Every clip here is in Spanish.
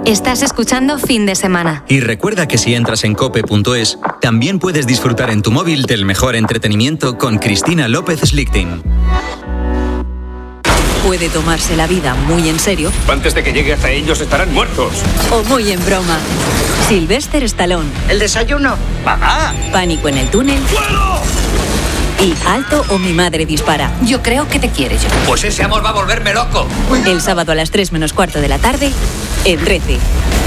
Estás escuchando Fin de Semana. Y recuerda que si entras en cope.es, también puedes disfrutar en tu móvil del mejor entretenimiento con Cristina López Slichting. Puede tomarse la vida muy en serio. Antes de que llegue hasta ellos estarán muertos. O muy en broma. Sylvester Stallone. ¿El desayuno? ¡Mamá! Pánico en el túnel. ¡Fuego! Y Alto o mi madre dispara. Yo creo que te quiere yo. Pues ese amor va a volverme loco. El sábado a las 3 menos cuarto de la tarde, en 13.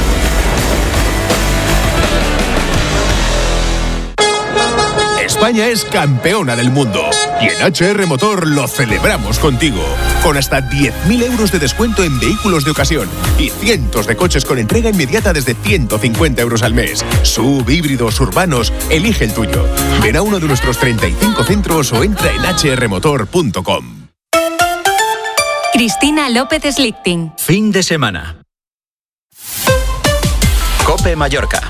España es campeona del mundo y en HR Motor lo celebramos contigo. Con hasta 10.000 euros de descuento en vehículos de ocasión y cientos de coches con entrega inmediata desde 150 euros al mes. SUV, híbridos, urbanos, elige el tuyo. Ven a uno de nuestros 35 centros o entra en hrmotor.com. Cristina López Slichting. Fin de semana. COPE Mallorca.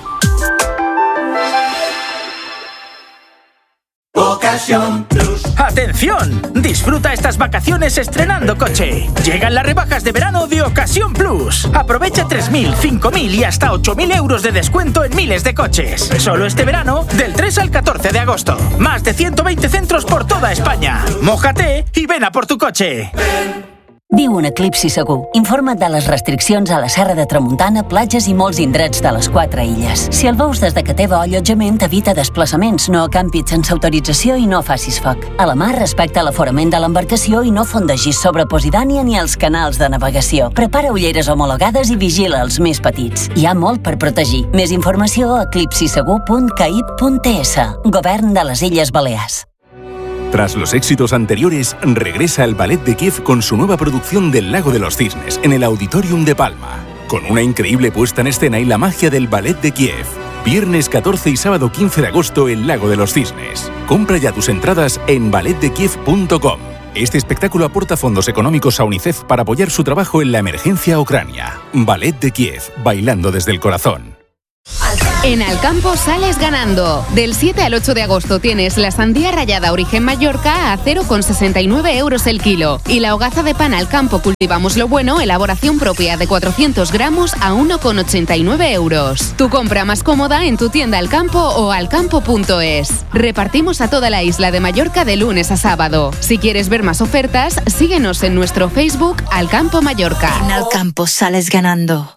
Ocasión Plus. ¡Atención! Disfruta estas vacaciones estrenando coche. Llegan las rebajas de verano de Ocasión Plus. Aprovecha 3.000, 5.000 y hasta 8.000 euros de descuento en miles de coches. Solo este verano, del 3 al 14 de agosto. Más de 120 centros por toda España. Mójate y ven a por tu coche. Viu un eclipsi segur. Informa't de les restriccions a la Serra de Tramuntana, platges i molts indrets de les 4 illes. Si el veus des de que teva allotjament, evita desplaçaments, no acampis sense autorització i no facis foc. A la mar, respecta l'aforament de l'embarcació i no fondegis sobre Posidònia ni els canals de navegació. Prepara ulleres homologades i vigila els més petits. Hi ha molt per protegir. Més informació a eclipsisegur.caip.ts. Govern de les Illes Balears. Tras los éxitos anteriores, regresa el Ballet de Kiev con su nueva producción del Lago de los Cisnes en el Auditorium de Palma. Con una increíble puesta en escena y la magia del Ballet de Kiev. Viernes 14 y sábado 15 de agosto, el Lago de los Cisnes. Compra ya tus entradas en balletdekiev.com. Este espectáculo aporta fondos económicos a UNICEF para apoyar su trabajo en la emergencia ucrania. Ballet de Kiev, bailando desde el corazón. En Alcampo sales ganando. Del 7 al 8 de agosto tienes la sandía rallada Origen Mallorca a 0,69 euros el kilo. Y la hogaza de pan Alcampo Cultivamos lo Bueno, elaboración propia de 400 gramos a 1,89 euros. Tu compra más cómoda en tu tienda Alcampo o alcampo.es. Repartimos a toda la isla de Mallorca de lunes a sábado. Si quieres ver más ofertas, síguenos en nuestro Facebook Alcampo Mallorca. En Alcampo sales ganando.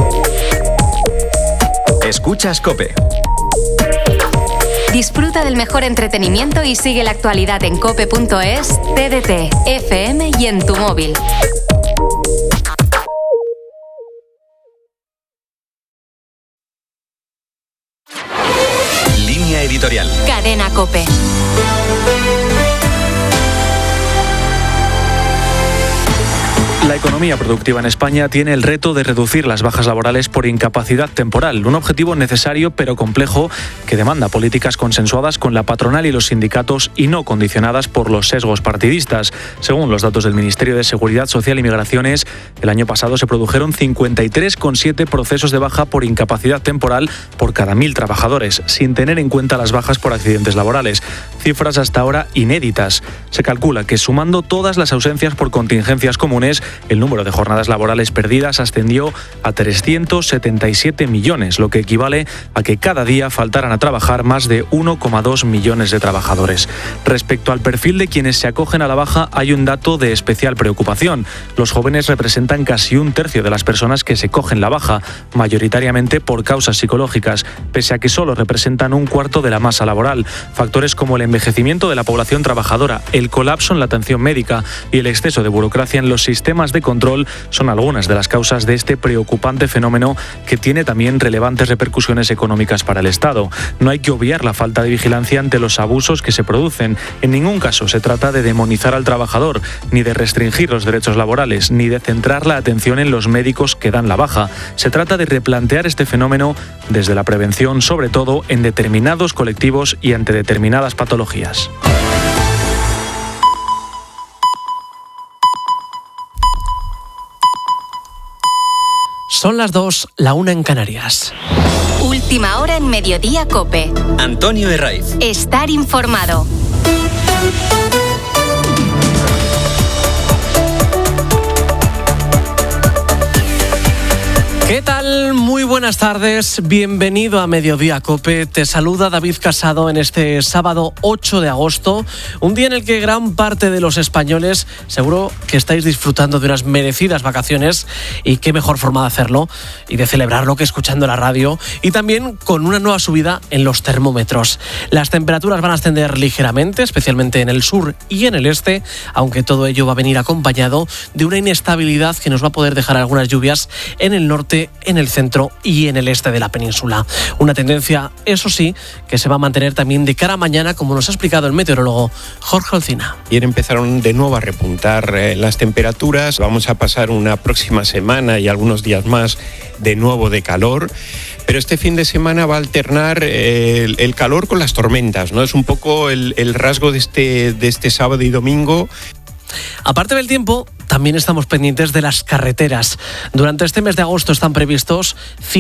Escuchas COPE. Disfruta del mejor entretenimiento y sigue la actualidad en cope.es, TDT, FM y en tu móvil. Línea editorial. Cadena COPE. La economía productiva en España tiene el reto de reducir las bajas laborales por incapacidad temporal, un objetivo necesario pero complejo que demanda políticas consensuadas con la patronal y los sindicatos y no condicionadas por los sesgos partidistas. Según los datos del Ministerio de Seguridad Social y Migraciones, el año pasado se produjeron 53,7 procesos de baja por incapacidad temporal por cada 1.000 trabajadores, sin tener en cuenta las bajas por accidentes laborales. Cifras hasta ahora inéditas. Se calcula que sumando todas las ausencias por contingencias comunes, el número de jornadas laborales perdidas ascendió a 377 millones, lo que equivale a que cada día faltaran a trabajar más de 1,2 millones de trabajadores. Respecto al perfil de quienes se acogen a la baja, hay un dato de especial preocupación. Los jóvenes representan casi 1/3 de las personas que se cogen la baja, mayoritariamente por causas psicológicas, pese a que solo representan 1/4 de la masa laboral. Factores como el envejecimiento de la población trabajadora, el colapso en la atención médica y el exceso de burocracia en los sistemas de control son algunas de las causas de este preocupante fenómeno que tiene también relevantes repercusiones económicas para el Estado. No hay que obviar la falta de vigilancia ante los abusos que se producen. En ningún caso se trata de demonizar al trabajador, ni de restringir los derechos laborales, ni de centrar la atención en los médicos que dan la baja. Se trata de replantear este fenómeno desde la prevención, sobre todo en determinados colectivos y ante determinadas patologías. Son las 2, la 1 en Canarias. Última hora en Mediodía COPE. Antonio Herraiz. Estar informado. ¿Qué tal? Muy buenas tardes, bienvenido a Mediodía Cope. Te saluda David Casado en este sábado 8 de agosto, un día en el que gran parte de los españoles seguro que estáis disfrutando de unas merecidas vacaciones, y qué mejor forma de hacerlo y de celebrarlo que escuchando la radio, y también con una nueva subida en los termómetros. Las temperaturas van a ascender ligeramente, especialmente en el sur y en el este, aunque todo ello va a venir acompañado de una inestabilidad que nos va a poder dejar algunas lluvias en el norte, en el centro y en el este de la península. Una tendencia, eso sí, que se va a mantener también de cara a mañana, como nos ha explicado el meteorólogo Jorge Olcina. Ayer empezaron de nuevo a repuntar las temperaturas. Vamos a pasar una próxima semana y algunos días más de nuevo de calor. Pero este fin de semana va a alternar el calor con las tormentas, ¿no? Es un poco el rasgo de este sábado y domingo. Aparte del tiempo, también estamos pendientes de las carreteras. Durante este mes de agosto están previstos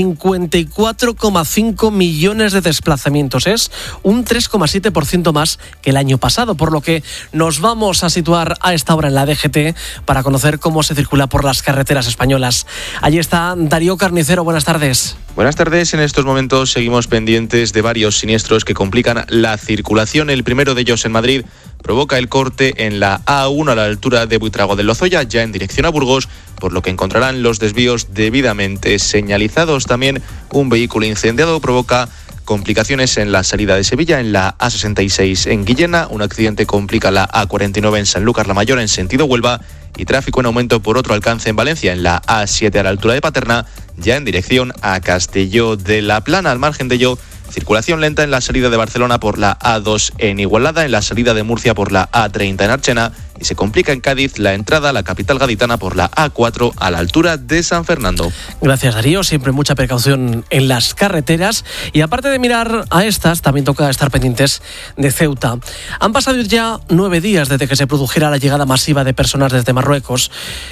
54,5 millones de desplazamientos. Es un 3,7% más que el año pasado, por lo que nos vamos a situar a esta hora en la DGT para conocer cómo se circula por las carreteras españolas. Allí está Darío Carnicero, buenas tardes. Buenas tardes, en estos momentos seguimos pendientes de varios siniestros que complican la circulación. El primero de ellos en Madrid provoca el corte en la A1 a la altura de Buitrago de Lozoya, ya en dirección a Burgos, por lo que encontrarán los desvíos debidamente señalizados. También un vehículo incendiado provoca complicaciones en la salida de Sevilla, en la A66 en Guillena. Un accidente complica la A49 en Sanlúcar la Mayor en sentido Huelva, y tráfico en aumento por otro alcance en Valencia, en la A7 a la altura de Paterna, ya en dirección a Castelló de la Plana. Al margen de ello, circulación lenta en la salida de Barcelona por la A2 en Igualada, en la salida de Murcia por la A30 en Archena, y se complica en Cádiz la entrada a la capital gaditana por la A4 a la altura de San Fernando. Gracias, Darío. Siempre mucha precaución en las carreteras. Y aparte de mirar a estas, también toca estar pendientes de Ceuta. Han pasado ya 9 días desde que se produjera la llegada masiva de personas desde Marruecos,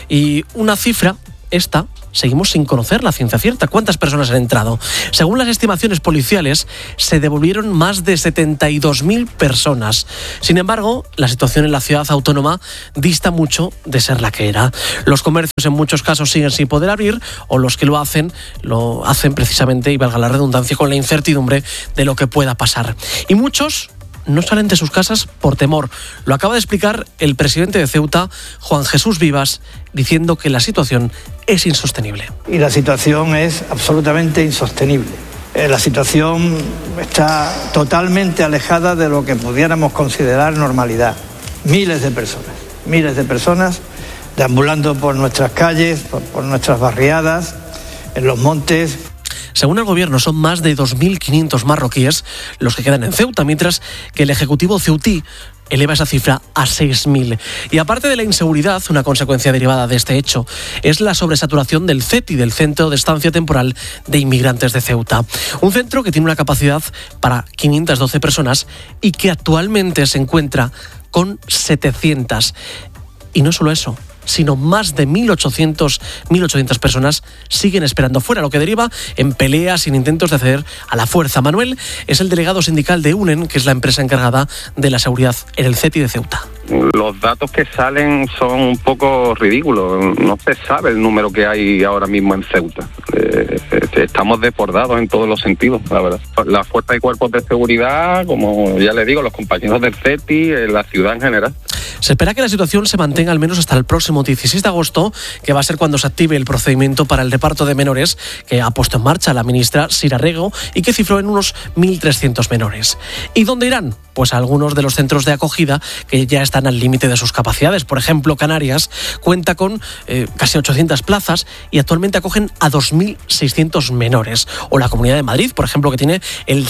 y una cifra, esta, seguimos sin conocer la ciencia cierta. ¿Cuántas personas han entrado? Según las estimaciones policiales, se devolvieron más de 72.000 personas. Sin embargo, la situación en la ciudad autónoma dista mucho de ser la que era. Los comercios en muchos casos siguen sin poder abrir, o los que lo hacen precisamente, y valga la redundancia, con la incertidumbre de lo que pueda pasar. Y muchos no salen de sus casas por temor. Lo acaba de explicar el presidente de Ceuta, Juan Jesús Vivas, diciendo que la situación es insostenible. Y la situación es absolutamente insostenible. La situación está totalmente alejada de lo que pudiéramos considerar normalidad. Miles de personas deambulando por nuestras calles, por nuestras barriadas, en los montes. Según el gobierno, son más de 2.500 marroquíes los que quedan en Ceuta, mientras que el Ejecutivo ceutí eleva esa cifra a 6.000. Y aparte de la inseguridad, una consecuencia derivada de este hecho es la sobresaturación del CETI, del Centro de Estancia Temporal de Inmigrantes de Ceuta. Un centro que tiene una capacidad para 512 personas y que actualmente se encuentra con 700. Y no solo eso, sino más de 1.800 personas siguen esperando fuera, lo que deriva en peleas y en intentos de acceder a la fuerza. Manuel es el delegado sindical de UNEN, que es la empresa encargada de la seguridad en el CETI de Ceuta. Los datos que salen son un poco ridículos. No se sabe el número que hay ahora mismo en Ceuta. Estamos desbordados en todos los sentidos, la verdad. La fuerza y cuerpos de seguridad, como ya le digo, los compañeros del CETI, la ciudad en general. Se espera que la situación se mantenga al menos hasta el próximo 16 de agosto, que va a ser cuando se active el procedimiento para el reparto de menores que ha puesto en marcha la ministra Sira Rego y que cifró en unos 1.300 menores. ¿Y dónde irán? Pues a algunos de los centros de acogida que ya están al límite de sus capacidades. Por ejemplo, Canarias cuenta con casi 800 plazas y actualmente acogen a 2.600 menores. O la Comunidad de Madrid, por ejemplo, que tiene el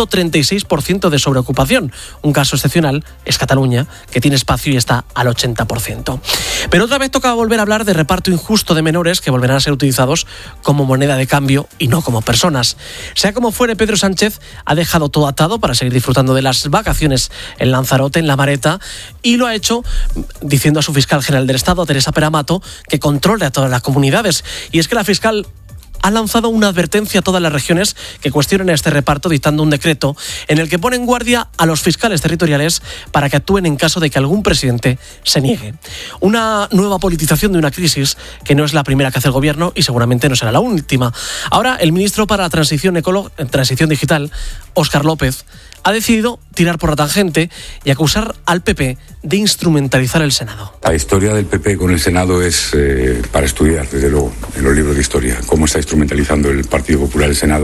136% de sobreocupación. Un caso excepcional es Cataluña, que tiene espacio y está al 80%. Pero otra vez toca volver a hablar de reparto injusto de menores que volverán a ser utilizados como moneda de cambio y no como personas. Sea como fuere, Pedro Sánchez ha dejado todo atado para seguir disfrutando de las vacaciones en Lanzarote, en La Mareta, y lo ha hecho diciendo a su fiscal general del Estado, a Teresa Peramato, que controle a todas las comunidades. Y es que la fiscal ha lanzado una advertencia a todas las regiones que cuestionen este reparto, dictando un decreto en el que pone en guardia a los fiscales territoriales para que actúen en caso de que algún presidente se niegue. Una nueva politización de una crisis que no es la primera que hace el gobierno y seguramente no será la última. Ahora, el ministro para la Transición Digital, Óscar López, ha decidido tirar por la tangente y acusar al PP de instrumentalizar el Senado. La historia del PP con el Senado es para estudiar, desde luego, en los libros de historia, cómo está instrumentalizando el Partido Popular el Senado.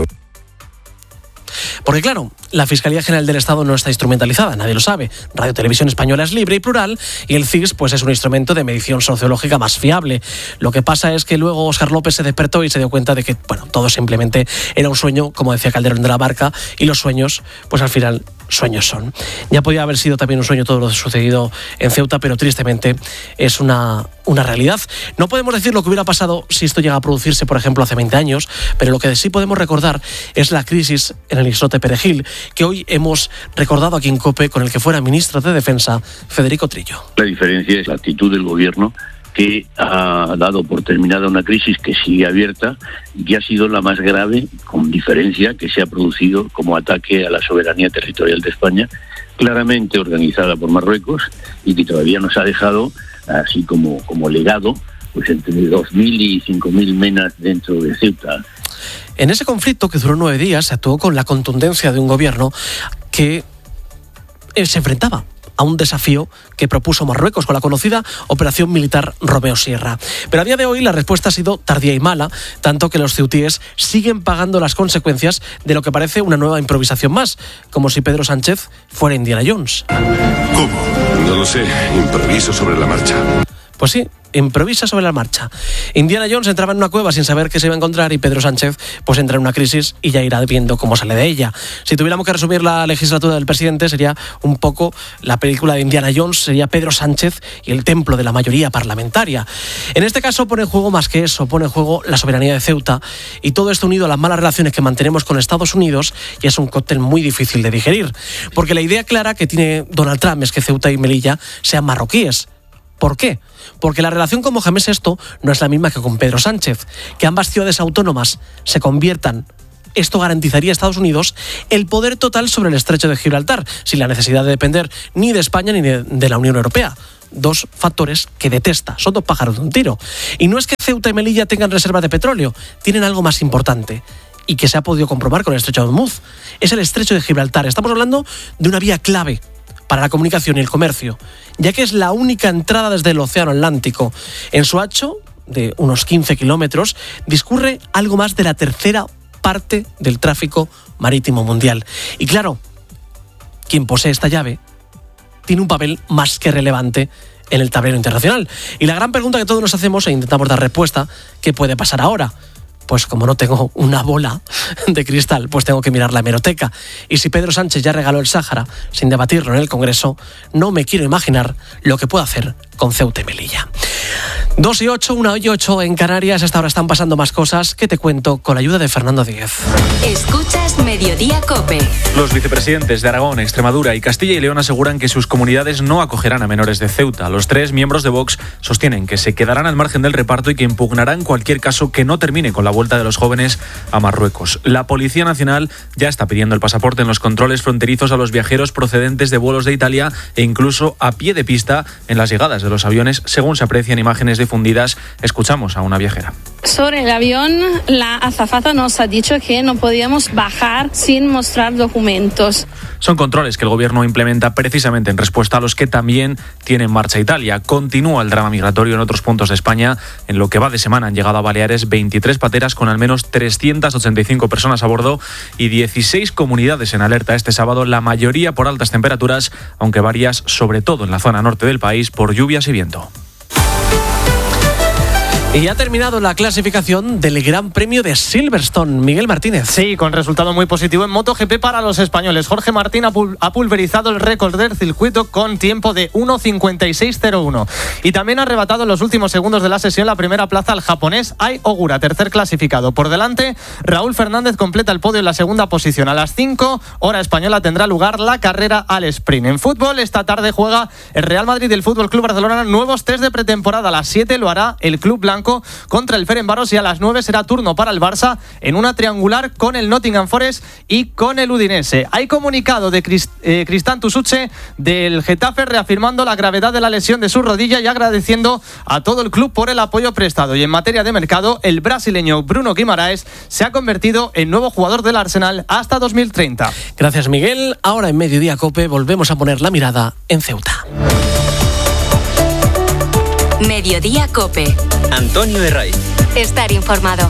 Porque claro, la Fiscalía General del Estado no está instrumentalizada, nadie lo sabe. Radio Televisión Española es libre y plural y el CIS pues es un instrumento de medición sociológica más fiable. Lo que pasa es que luego Óscar López se despertó y se dio cuenta de que, todo simplemente era un sueño, como decía Calderón de la Barca, y los sueños, pues al final, sueños son. Ya podía haber sido también un sueño todo lo sucedido en Ceuta, pero tristemente es una realidad. No podemos decir lo que hubiera pasado si esto llega a producirse, por ejemplo, hace 20 años, pero lo que sí podemos recordar es la crisis en el islote Perejil, que hoy hemos recordado aquí en COPE con el que fuera ministro de Defensa, Federico Trillo. La diferencia es la actitud del gobierno, que ha dado por terminada una crisis que sigue abierta y que ha sido la más grave, con diferencia, que se ha producido como ataque a la soberanía territorial de España, claramente organizada por Marruecos y que todavía nos ha dejado, así como legado, pues entre 2.000 y 5.000 menas dentro de Ceuta. En ese conflicto, que duró 9 días, se actuó con la contundencia de un gobierno que se enfrentaba a un desafío que propuso Marruecos con la conocida Operación Militar Romeo Sierra. Pero a día de hoy la respuesta ha sido tardía y mala, tanto que los ceutíes siguen pagando las consecuencias de lo que parece una nueva improvisación más, como si Pedro Sánchez fuera Indiana Jones. ¿Cómo? No lo sé, improviso sobre la marcha. Pues sí, improvisa sobre la marcha. Indiana Jones entraba en una cueva sin saber qué se iba a encontrar y Pedro Sánchez pues entra en una crisis y ya irá viendo cómo sale de ella. Si tuviéramos que resumir la legislatura del presidente, sería un poco la película de Indiana Jones, sería Pedro Sánchez y el templo de la mayoría parlamentaria. En este caso pone en juego más que eso, pone en juego la soberanía de Ceuta y todo esto unido a las malas relaciones que mantenemos con Estados Unidos, y es un cóctel muy difícil de digerir, porque la idea clara que tiene Donald Trump es que Ceuta y Melilla sean marroquíes. ¿Por qué? Porque la relación con Mohamed VI no es la misma que con Pedro Sánchez. Que ambas ciudades autónomas se conviertan, esto garantizaría a Estados Unidos el poder total sobre el estrecho de Gibraltar, sin la necesidad de depender ni de España ni de la Unión Europea. Dos factores que detesta, son dos pájaros de un tiro. Y no es que Ceuta y Melilla tengan reservas de petróleo, tienen algo más importante y que se ha podido comprobar con el estrecho de Hormuz. Es el estrecho de Gibraltar. Estamos hablando de una vía clave para la comunicación y el comercio, ya que es la única entrada desde el Océano Atlántico. En su ancho, de unos 15 kilómetros, discurre algo más de la tercera parte del tráfico marítimo mundial. Y claro, quien posee esta llave tiene un papel más que relevante en el tablero internacional. Y la gran pregunta que todos nos hacemos e intentamos dar respuesta, ¿qué puede pasar ahora? Pues como no tengo una bola de cristal, pues tengo que mirar la hemeroteca. Y si Pedro Sánchez ya regaló el Sáhara sin debatirlo en el Congreso, no me quiero imaginar lo que puede hacer con Ceuta y Melilla. 2:08, 1:08 en Canarias. Hasta ahora están pasando más cosas que te cuento con la ayuda de Fernando Díez. Escuchas Mediodía COPE. Los vicepresidentes de Aragón, Extremadura y Castilla y León aseguran que sus comunidades no acogerán a menores de Ceuta. Los 3 miembros de Vox sostienen que se quedarán al margen del reparto y que impugnarán cualquier caso que no termine con la vuelta de los jóvenes a Marruecos. La Policía Nacional ya está pidiendo el pasaporte en los controles fronterizos a los viajeros procedentes de vuelos de Italia e incluso a pie de pista en las llegadas de los aviones, según se aprecian imágenes difundidas. Escuchamos a una viajera. Sobre el avión, la azafata nos ha dicho que no podíamos bajar sin mostrar documentos. Son controles que el gobierno implementa precisamente en respuesta a los que también tiene en marcha Italia. Continúa el drama migratorio en otros puntos de España. En lo que va de semana han llegado a Baleares 23 pateras con al menos 385 personas a bordo y 16 comunidades en alerta este sábado, la mayoría por altas temperaturas, aunque varias, sobre todo en la zona norte del país, por lluvias y viento. Y ha terminado la clasificación del Gran Premio de Silverstone. Miguel Martínez. Sí, con resultado muy positivo en MotoGP para los españoles. Jorge Martín ha pulverizado el récord del circuito con tiempo de 1:56.01. Y también ha arrebatado en los últimos segundos de la sesión la primera plaza al japonés Ai Ogura, tercer clasificado. Por delante, Raúl Fernández completa el podio en la segunda posición. A las 5, hora española, tendrá lugar la carrera al sprint. En fútbol, esta tarde juega el Real Madrid y el Fútbol Club Barcelona nuevos test de pretemporada. A las 7 lo hará el Club Blanco blanco contra el Ferencváros, y a las 9 será turno para el Barça en una triangular con el Nottingham Forest y con el Udinese. Hay comunicado de Cristán Tusuche del Getafe reafirmando la gravedad de la lesión de su rodilla y agradeciendo a todo el club por el apoyo prestado. Y en materia de mercado, el brasileño Bruno Guimaraes se ha convertido en nuevo jugador del Arsenal hasta 2030. Gracias, Miguel. Ahora en Mediodía COPE volvemos a poner la mirada en Ceuta. Mediodía COPE. Antonio Herraiz. Estar informado.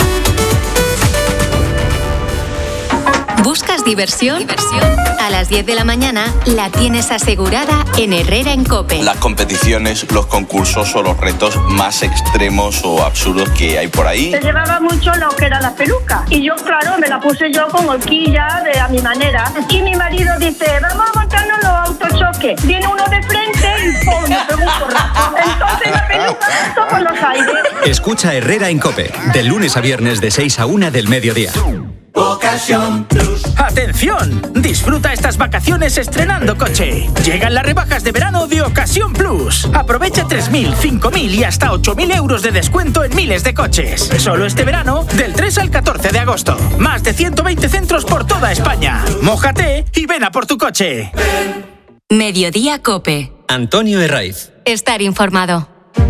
¿Buscas diversión? A las 10 de la mañana la tienes asegurada en Herrera en COPE. Las competiciones, los concursos o los retos más extremos o absurdos que hay por ahí. Se llevaba mucho lo que era la peluca. Y yo, claro, me la puse yo con horquilla a mi manera. Y mi marido dice, vamos a montarnos los autochoques. Viene uno de frente y ¡pum! Me pegó un porrazo. Entonces la peluca saltó por los aires. Escucha Herrera en COPE, de lunes a viernes de 6 a 1 del mediodía. Ocasión Plus. ¡Atención! Disfruta estas vacaciones estrenando coche. Llegan las rebajas de verano de Ocasión Plus. Aprovecha 3.000, 5.000 y hasta 8.000 euros de descuento en miles de coches. Solo este verano, del 3 al 14 de agosto. Más de 120 centros por toda España. Mójate y ven a por tu coche. Mediodía COPE. Antonio Herraiz. Estar informado.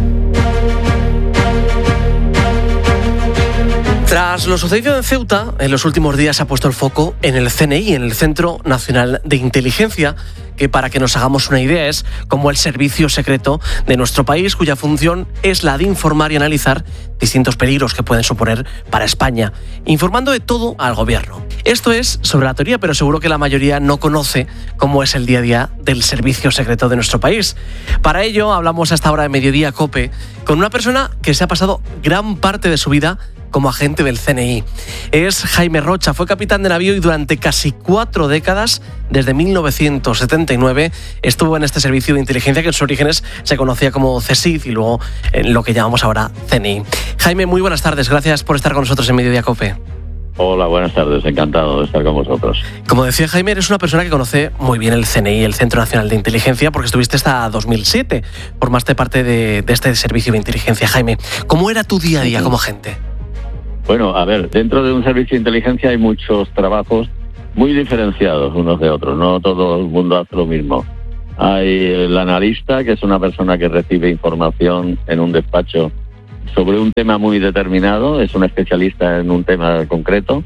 Tras lo sucedido en Ceuta, en los últimos días se ha puesto el foco en el CNI, en el Centro Nacional de Inteligencia, que para que nos hagamos una idea es como el servicio secreto de nuestro país, cuya función es la de informar y analizar distintos peligros que pueden suponer para España, informando de todo al gobierno. Esto es sobre la teoría, pero seguro que la mayoría no conoce cómo es el día a día del servicio secreto de nuestro país. Para ello hablamos a esta hora de Mediodía COPE con una persona que se ha pasado gran parte de su vida como agente del CNI. Es Jaime Rocha, fue capitán de navío y durante casi 4 décadas, desde 1979, estuvo en este servicio de inteligencia que en sus orígenes se conocía como CSIC y luego en lo que llamamos ahora CNI. Jaime, muy buenas tardes, gracias por estar con nosotros en Mediodía COPE. Hola, buenas tardes, encantado de estar con vosotros. Como decía Jaime, eres una persona que conoce muy bien el CNI, el Centro Nacional de Inteligencia, porque estuviste hasta 2007, formaste parte de este servicio de inteligencia. Jaime, ¿cómo era tu día a día como agente? Bueno, a ver, dentro de un servicio de inteligencia hay muchos trabajos muy diferenciados unos de otros, no todo el mundo hace lo mismo. Hay el analista, que es una persona que recibe información en un despacho sobre un tema muy determinado, es un especialista en un tema concreto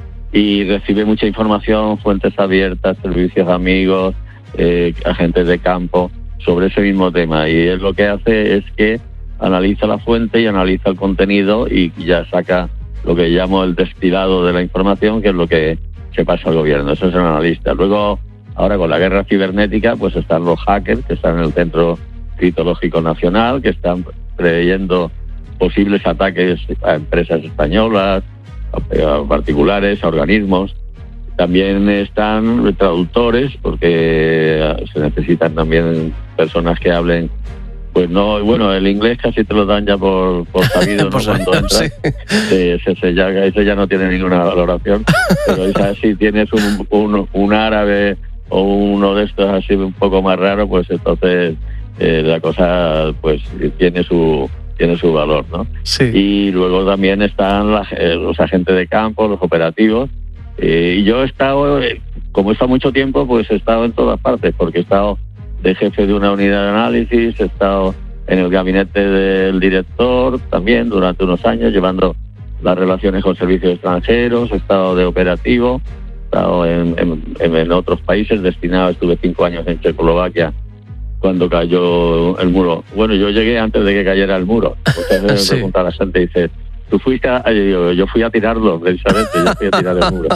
y recibe mucha información, fuentes abiertas, servicios amigos, agentes de campo, sobre ese mismo tema. Y él lo que hace es que analiza la fuente y analiza el contenido y ya saca lo que llamo el destilado de la información, que es lo que se pasa al gobierno. Eso es el analista. Luego, ahora con la guerra cibernética, pues están los hackers, que están en el Centro Criptológico Nacional, que están preveyendo posibles ataques a empresas españolas, a particulares, a organismos. También están traductores, porque se necesitan también personas que hablen. Pues no, bueno, el inglés casi te lo dan ya por sabido, ¿no? Cuando entras, sí. Ese ya no tiene ninguna valoración, pero esa, si tienes un árabe o uno de estos así un poco más raro, pues entonces la cosa pues tiene su valor, ¿no? Sí. Y luego también están los agentes de campo, los operativos, y yo he estado, como he estado mucho tiempo, pues he estado en todas partes, porque he estado de jefe de una unidad de análisis, he estado en el gabinete del director también durante unos años, llevando las relaciones con servicios extranjeros, he estado de operativo, he estado en otros países, destinado, estuve 5 años en Checoslovaquia cuando cayó el muro. Bueno, yo llegué antes de que cayera el muro. Ustedes me preguntan a la gente, dice, ¿tú fuiste yo fui a tirarlo, precisamente, yo fui a tirar el muro.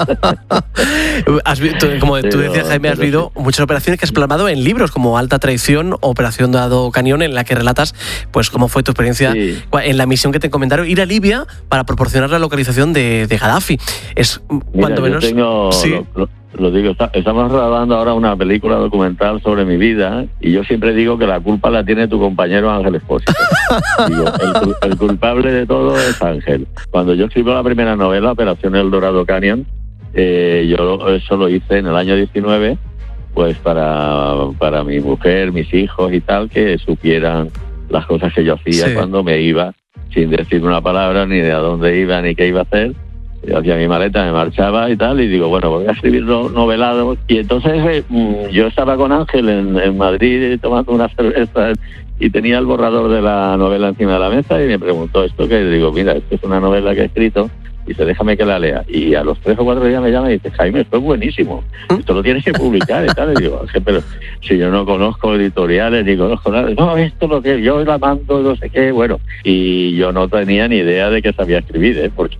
Como tú decías, Jaime, has vivido muchas operaciones que has plasmado en libros, como Alta Traición, Operación Dado Cañón, en la que relatas pues cómo fue tu experiencia en la misión que te encomendaron, ir a Libia para proporcionar la localización de Gaddafi. Es cuando menos... Lo digo, estamos grabando ahora una película documental sobre mi vida y yo siempre digo que la culpa la tiene tu compañero Ángel Expósito. Digo, el culpable de todo es Ángel. Cuando yo escribo la primera novela, Operación El Dorado Canyon, yo eso lo hice en el año 19, pues para mi mujer, mis hijos y tal, que supieran las cosas que yo hacía cuando me iba sin decir una palabra, ni de a dónde iba, ni qué iba a hacer. Yo hacía mi maleta, me marchaba y tal, y digo, bueno, voy a escribir novelados. Y entonces yo estaba con Ángel en Madrid tomando una cerveza y tenía el borrador de la novela encima de la mesa y me preguntó esto, que digo, mira, esto es una novela que he escrito, y dice, déjame que la lea. Y a los 3 o 4 días me llama y dice, Jaime, esto es buenísimo, esto lo tienes que publicar y tal. Y digo, Ángel, pero si yo no conozco editoriales ni conozco nada, no, esto es lo que yo la mando, no sé qué, bueno. Y yo no tenía ni idea de que sabía escribir, porque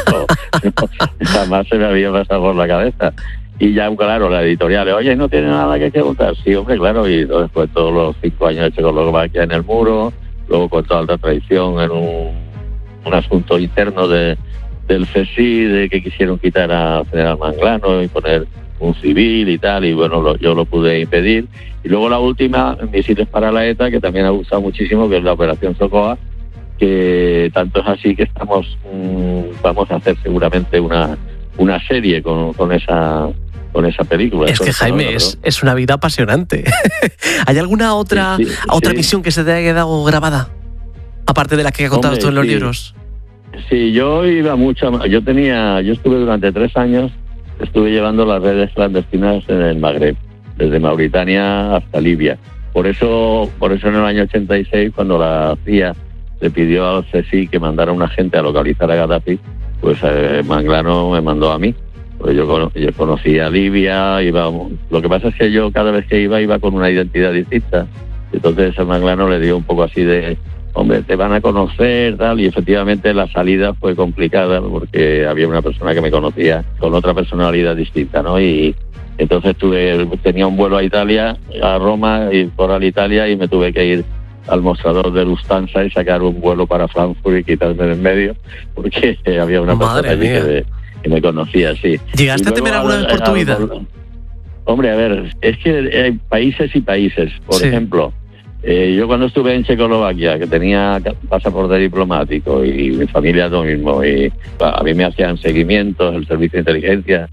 jamás se me había pasado por la cabeza. Y ya, claro, la editorial, oye, no tiene nada que preguntar. Sí, hombre, claro, y después todos los 5 años de Checoslovaquia en el muro, luego con toda alta traición en un asunto interno del CSI, de que quisieron quitar a General Manglano y poner un civil y tal, y bueno, yo lo pude impedir. Y luego la última, Misiles para la ETA, que también ha gustado muchísimo, que es la Operación Socoa, que tanto es así que vamos a hacer seguramente una serie con esa película. Es que, Jaime, es una vida apasionante. ¿Hay alguna otra misión que se te haya quedado grabada? Aparte de la que has contado tú en los libros. Sí, yo iba mucho. Yo estuve durante 3 años, estuve llevando las redes clandestinas en el Magreb, desde Mauritania hasta Libia. Por eso en el año 86, cuando la CIA le pidió al CSI que mandara un agente a localizar a Gaddafi, pues Manglano me mandó a mí. Pues yo conocía Libia, lo que pasa es que yo cada vez que iba con una identidad distinta. Entonces a Manglano le dio un poco así de, hombre, te van a conocer, tal, y efectivamente la salida fue complicada porque había una persona que me conocía con otra personalidad distinta, ¿no? Y entonces tenía un vuelo a Italia, a Roma, y por Alitalia, y me tuve que ir al mostrador de Lufthansa y sacar un vuelo para Frankfurt y quitarme de en medio, porque había una persona allí que me conocía, sí. ¿Llegaste a temer alguna vez por tu vida? Hombre, a ver, es que hay países y países. Por ejemplo, yo cuando estuve en Checoslovaquia, que tenía pasaporte diplomático y mi familia lo mismo, y a mí me hacían seguimientos, el servicio de inteligencia,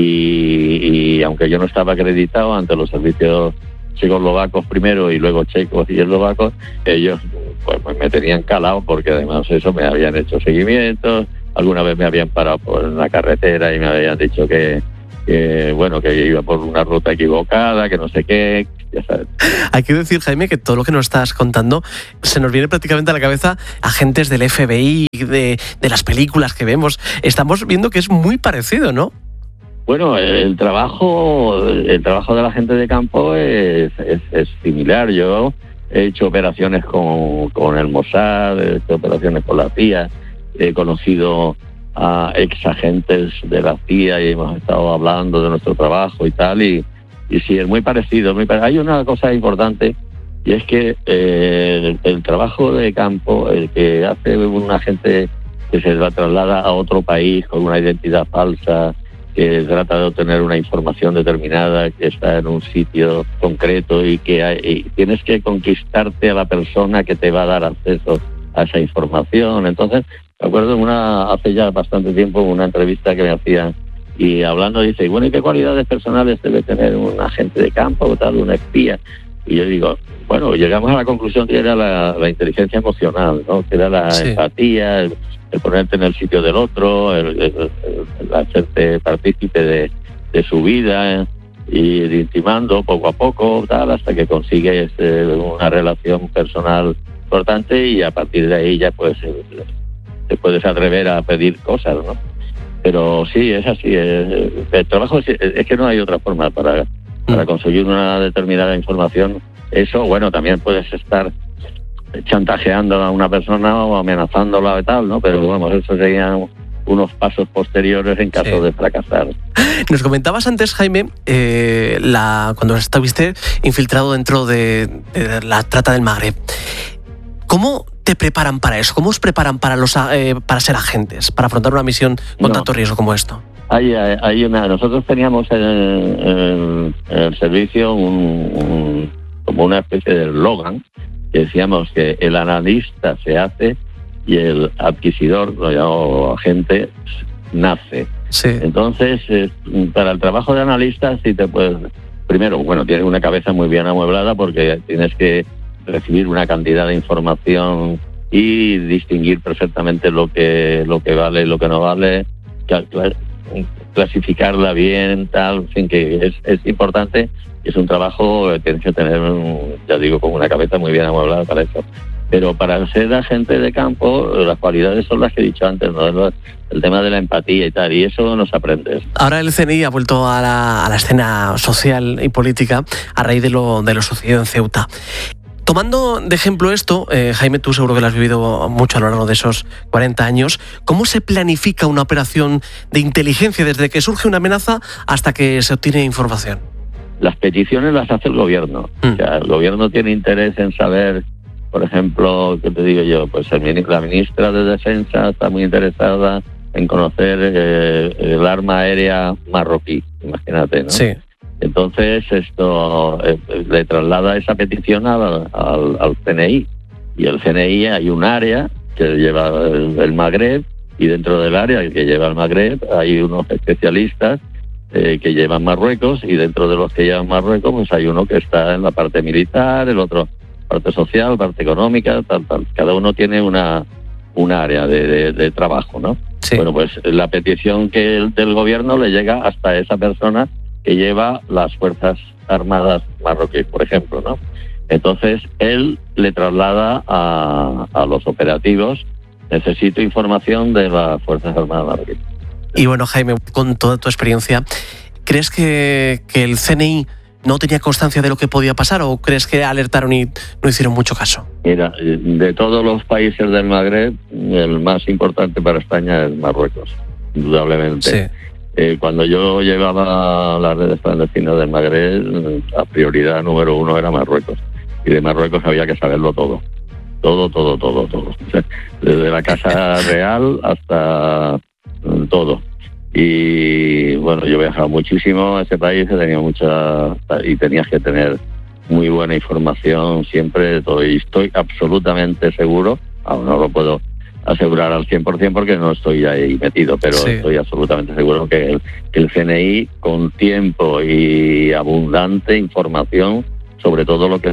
y aunque yo no estaba acreditado ante los servicios checoslovacos primero y luego checos y eslovacos, ellos pues me tenían calado porque además eso me habían hecho seguimientos, alguna vez me habían parado por una carretera y me habían dicho que iba por una ruta equivocada, que no sé qué, ya sabes. Hay que decir, Jaime, que todo lo que nos estás contando se nos viene prácticamente a la cabeza agentes del FBI, de las películas que vemos. Estamos viendo que es muy parecido, ¿no? Bueno, el trabajo de la gente de campo es similar. Yo he hecho operaciones con el Mossad, he hecho operaciones con la CIA, he conocido a ex agentes de la CIA y hemos estado hablando de nuestro trabajo y tal, y sí, es muy parecido. Hay una cosa importante, y es que el trabajo de campo, el que hace un agente que se traslada a otro país con una identidad falsa, que trata de obtener una información determinada, que está en un sitio concreto y tienes que conquistarte a la persona que te va a dar acceso a esa información. Entonces, me acuerdo hace ya bastante tiempo, una entrevista que me hacían, y hablando dice, bueno, ¿y qué cualidades personales debe tener un agente de campo o tal, un espía? Y yo digo, bueno, llegamos a la conclusión que era la inteligencia emocional, ¿no? Que era la empatía, el ponerte en el sitio del otro, el hacerte partícipe de su vida, y ir intimando poco a poco, tal, hasta que consigues una relación personal importante, y a partir de ahí ya pues te puedes atrever a pedir cosas, ¿no? Pero sí, es así. El trabajo es que no hay otra forma para conseguir una determinada información. Eso, bueno, también puedes estar chantajeando a una persona o amenazándola y tal, ¿no? Pero vamos, eso serían unos pasos posteriores en caso de fracasar. Nos comentabas antes, Jaime, cuando estuviste infiltrado dentro de la trata del Magreb. ¿Cómo te preparan para eso? ¿Cómo os preparan para ser agentes, para afrontar una misión con tanto riesgo como esto? Nosotros teníamos en el servicio como una especie de eslogan, que decíamos que el analista se hace y el adquisidor, lo llamamos agente, nace. Sí. Entonces, para el trabajo de analista, sí te puedes... Primero, bueno, tienes una cabeza muy bien amueblada porque tienes que recibir una cantidad de información y distinguir perfectamente lo que vale y lo que no vale, clasificarla bien, tal, en fin, que es importante. Es un trabajo que tienes que tener, ya digo, con una cabeza muy bien amueblada para eso. Pero para ser agente de campo, las cualidades son las que he dicho antes, ¿no? El tema de la empatía y tal, y eso no se aprende. Ahora el CNI ha vuelto a la escena social y política a raíz de lo sucedido en Ceuta. Tomando de ejemplo esto, Jaime, tú seguro que lo has vivido mucho a lo largo de esos 40 años, ¿cómo se planifica una operación de inteligencia desde que surge una amenaza hasta que se obtiene información? Las peticiones las hace el gobierno. O sea, el gobierno tiene interés en saber, por ejemplo, ¿qué te digo yo? Pues la ministra de Defensa está muy interesada en conocer el arma aérea marroquí, imagínate, ¿no? Sí. Entonces esto le traslada esa petición al CNI, y el CNI hay un área que lleva el Magreb, y dentro del área que lleva el Magreb hay unos especialistas que llevan Marruecos, y dentro de los que llevan Marruecos pues hay uno que está en la parte militar, el otro parte social, parte económica, tal. Cada uno tiene una área de trabajo, ¿no? Sí. Bueno, pues la petición del gobierno le llega hasta esa persona que lleva las Fuerzas Armadas marroquíes, por ejemplo, ¿no? Entonces él le traslada a los operativos: necesito información de las Fuerzas Armadas marroquíes. Y bueno, Jaime, con toda tu experiencia, ¿crees que el CNI no tenía constancia de lo que podía pasar, o crees que alertaron y no hicieron mucho caso? Mira, de todos los países del Magreb, el más importante para España es Marruecos, indudablemente. Sí. Cuando yo llevaba las redes clandestinas del Magreb, la prioridad número 1 era Marruecos. Y de Marruecos había que saberlo todo. Todo. Desde la Casa Real hasta todo. Y bueno, yo he viajado muchísimo a ese país, tenías que tener muy buena información siempre de todo. Y estoy absolutamente seguro, aún no lo puedo asegurar al 100% porque no estoy ahí metido, pero sí, estoy absolutamente seguro que el CNI, con tiempo y abundante información sobre todo lo que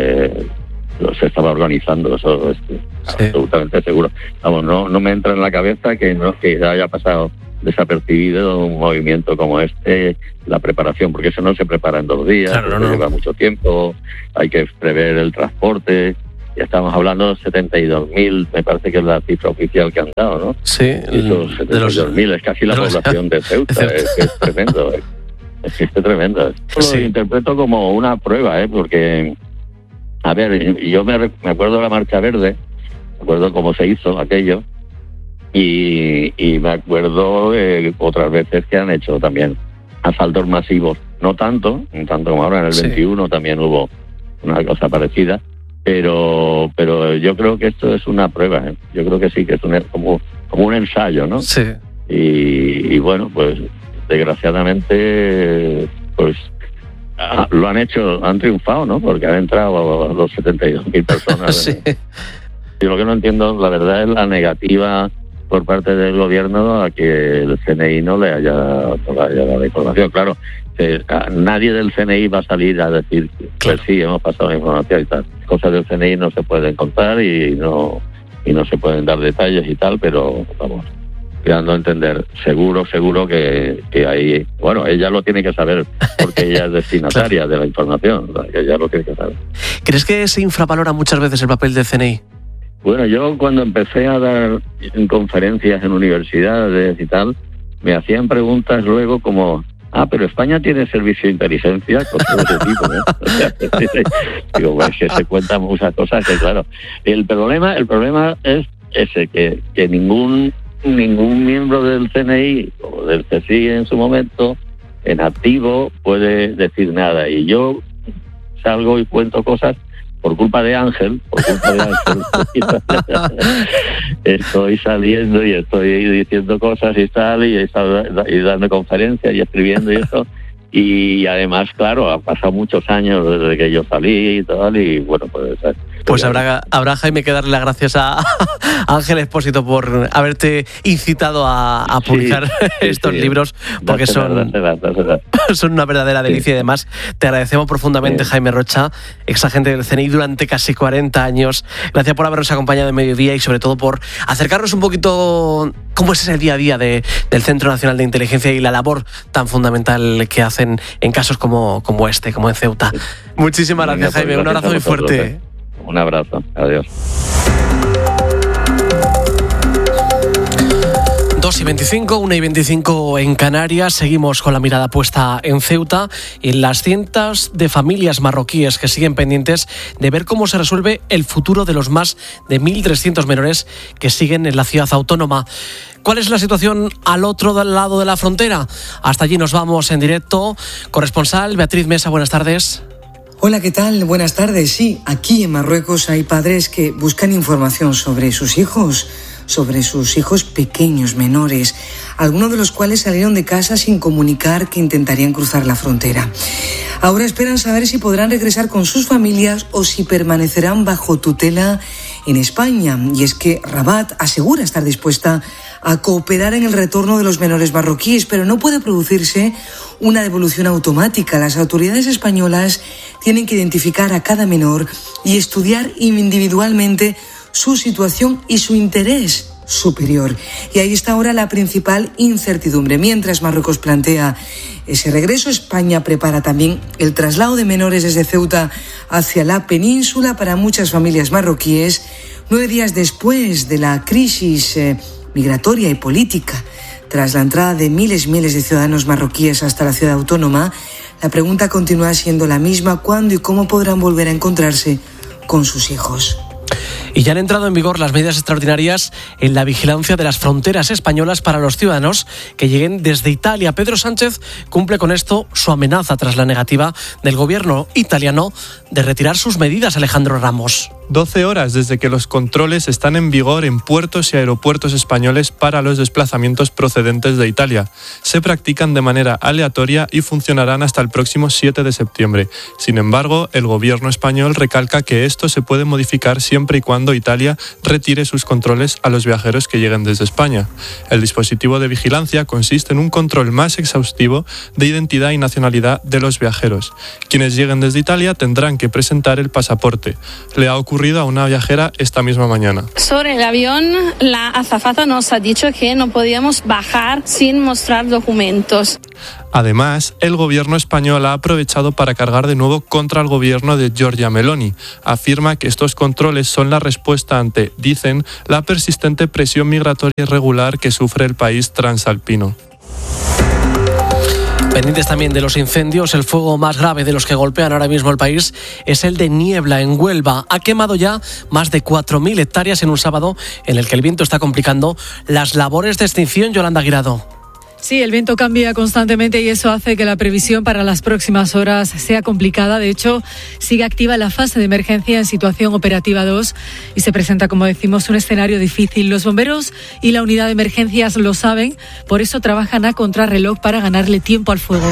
se estaba organizando, eso es absolutamente seguro. Vamos, no me entra en la cabeza que haya pasado desapercibido un movimiento como este, la preparación, porque eso no se prepara en 2 días, claro, lleva mucho tiempo, hay que prever el transporte. Ya estamos hablando de 72.000, me parece que es la cifra oficial que han dado, ¿no? Sí. Esos 72.000, es casi la población de Ceuta, es tremendo. Es tremendo. Lo interpreto como una prueba, porque, a ver, yo me acuerdo de la Marcha Verde, me acuerdo cómo se hizo aquello, y me acuerdo otras veces que han hecho también asaltos masivos, no tanto como ahora, en el 21 también hubo una cosa parecida, pero yo creo que esto es una prueba, yo creo que sí, que es como un ensayo, ¿no? Sí. Y bueno, pues desgraciadamente pues lo han hecho, han triunfado, ¿no? Porque han entrado a los 72.000 personas. Sí. Y lo que no entiendo, la verdad, es la negativa por parte del gobierno a que el CNI no le haya dado información. Claro, nadie del CNI va a salir a decir que sí, hemos pasado la información y tal. Cosas del CNI no se pueden contar y no se pueden dar detalles y tal, pero vamos, dando a entender, seguro que ahí, bueno, ella lo tiene que saber porque ella es destinataria de la información, ella lo tiene que saber. ¿Crees que se infravalora muchas veces el papel del CNI? Bueno, yo cuando empecé a dar conferencias en universidades y tal, me hacían preguntas luego como, pero España tiene servicio de inteligencia, cosas de ese tipo, ¿no? Digo, pues que se cuentan muchas cosas que, claro, el problema es ese, que ningún miembro del CNI o del CSI en su momento, en activo, puede decir nada. Y yo salgo y cuento cosas por culpa de Ángel, estoy saliendo y estoy diciendo cosas y tal, y dando conferencias y escribiendo y eso. Y además, claro, han pasado muchos años desde que yo salí y tal, y bueno, pues Pues habrá Jaime, que darle las gracias a Ángel Expósito por haberte incitado a publicar estos libros, porque son una verdadera delicia. Y además te agradecemos profundamente, Jaime Rocha, exagente del CNI durante casi 40 años. Gracias por habernos acompañado en Mediodía y sobre todo por acercarnos un poquito cómo es ese día a día del Centro Nacional de Inteligencia y la labor tan fundamental que hacen en casos como en Ceuta. Muchísimas gracias, Jaime. Un abrazo muy fuerte. Un abrazo. Adiós. 2:25, 1:25 en Canarias. Seguimos con la mirada puesta en Ceuta y en las cientos de familias marroquíes que siguen pendientes de ver cómo se resuelve el futuro de los más de 1.300 menores que siguen en la ciudad autónoma. ¿Cuál es la situación al otro lado de la frontera? Hasta allí nos vamos en directo. Corresponsal Beatriz Mesa, buenas tardes. Hola, ¿qué tal? Buenas tardes. Sí, aquí en Marruecos hay padres que buscan información sobre sus hijos pequeños, menores, algunos de los cuales salieron de casa sin comunicar que intentarían cruzar la frontera. Ahora esperan saber si podrán regresar con sus familias o si permanecerán bajo tutela en España. Y es que Rabat asegura estar dispuesta a cooperar en el retorno de los menores marroquíes, pero no puede producirse una devolución automática. Las autoridades españolas tienen que identificar a cada menor y estudiar individualmente su situación y su interés superior. Y ahí está ahora la principal incertidumbre. Mientras Marruecos plantea ese regreso, España prepara también el traslado de menores desde Ceuta hacia la península para muchas familias marroquíes. 9 días después de la crisis migratoria y política, tras la entrada de miles de ciudadanos marroquíes hasta la ciudad autónoma, la pregunta continúa siendo la misma: ¿cuándo y cómo podrán volver a encontrarse con sus hijos? Y ya han entrado en vigor las medidas extraordinarias en la vigilancia de las fronteras españolas para los ciudadanos que lleguen desde Italia. Pedro Sánchez cumple con esto su amenaza tras la negativa del gobierno italiano de retirar sus medidas. Alejandro Ramos. 12 horas desde que los controles están en vigor en puertos y aeropuertos españoles para los desplazamientos procedentes de Italia. Se practican de manera aleatoria y funcionarán hasta el próximo 7 de septiembre. Sin embargo, el gobierno español recalca que esto se puede modificar siempre y cuando Italia retire sus controles a los viajeros que lleguen desde España. El dispositivo de vigilancia consiste en un control más exhaustivo de identidad y nacionalidad de los viajeros. Quienes lleguen desde Italia tendrán que presentar el pasaporte. Le ha ocurrido a una viajera esta misma mañana. Sobre el avión, la azafata nos ha dicho que no podíamos bajar sin mostrar documentos. Además, el gobierno español ha aprovechado para cargar de nuevo contra el gobierno de Giorgia Meloni. Afirma que estos controles son la respuesta ante, dicen, la persistente presión migratoria irregular que sufre el país transalpino. Pendientes también de los incendios, el fuego más grave de los que golpean ahora mismo el país es el de Niebla, en Huelva. Ha quemado ya más de 4.000 hectáreas en un sábado en el que el viento está complicando las labores de extinción. Yolanda Guirado. Sí, el viento cambia constantemente y eso hace que la previsión para las próximas horas sea complicada. De hecho, sigue activa la fase de emergencia en situación operativa 2 y se presenta, como decimos, un escenario difícil. Los bomberos y la unidad de emergencias lo saben, por eso trabajan a contrarreloj para ganarle tiempo al fuego.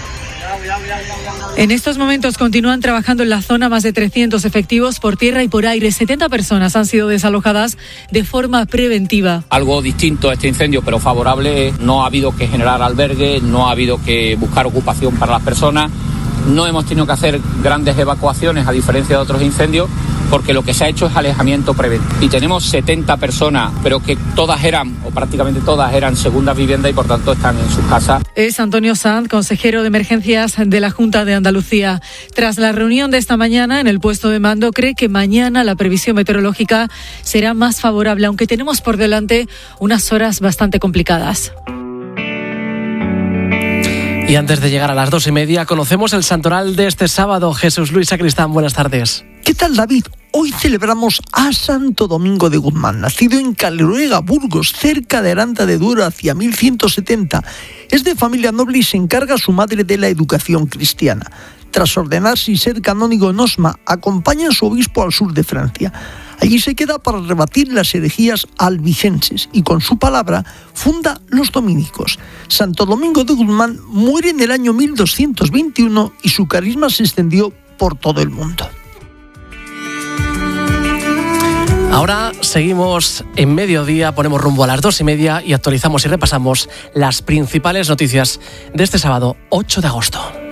En estos momentos continúan trabajando en la zona más de 300 efectivos por tierra y por aire. 70 personas han sido desalojadas de forma preventiva. Algo distinto a este incendio, pero favorable. No ha habido que generar albergue, no ha habido que buscar ocupación para las personas. No hemos tenido que hacer grandes evacuaciones, a diferencia de otros incendios, porque lo que se ha hecho es alejamiento preventivo. Y tenemos 70 personas, pero que todas eran, o prácticamente todas eran segundas viviendas y por tanto están en sus casas. Es Antonio Sanz, consejero de emergencias de la Junta de Andalucía. Tras la reunión de esta mañana en el puesto de mando, cree que mañana la previsión meteorológica será más favorable, aunque tenemos por delante unas horas bastante complicadas. Y antes de llegar a las 2:30, conocemos el santoral de este sábado. Jesús Luis Sacristán, buenas tardes. ¿Qué tal, David? Hoy celebramos a Santo Domingo de Guzmán, nacido en Caleruega, Burgos, cerca de Aranda de Duero, hacia 1170. Es de familia noble y se encarga a su madre de la educación cristiana. Tras ordenarse y ser canónigo en Osma, acompaña a su obispo al sur de Francia. Allí se queda para rebatir las herejías albigenses y con su palabra funda los dominicos. Santo Domingo de Guzmán muere en el año 1221 y su carisma se extendió por todo el mundo. Ahora seguimos en mediodía, ponemos rumbo a las 2:30 y actualizamos y repasamos las principales noticias de este sábado 8 de agosto.